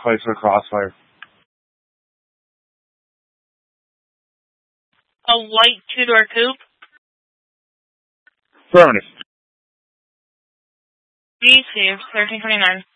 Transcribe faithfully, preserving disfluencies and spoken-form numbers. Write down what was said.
place for Crossfire. A white two-door coupe? Affirmative. B C, thirteen twenty-nine.